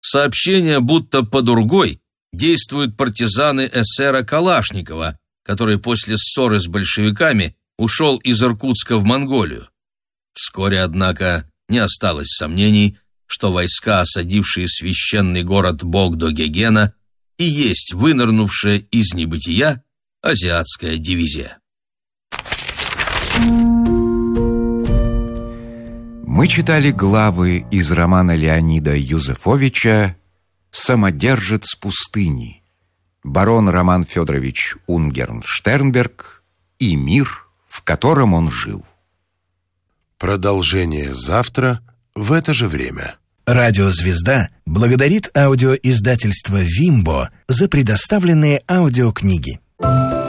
сообщение, будто под Ургой действуют партизаны эсера Калашникова, который после ссоры с большевиками ушел из Иркутска в Монголию. Вскоре, однако, не осталось сомнений, что войска, осадившие священный город Богдо-Гегена, и есть вынырнувшая из небытия азиатская дивизия. Мы читали главы из романа Леонида Юзефовича «Самодержец пустыни», барон Роман Федорович Унгерн-Штернберг и мир, в котором он жил. Продолжение завтра в это же время. Радиозвезда благодарит аудиоиздательство «Вимбо» за предоставленные аудиокниги.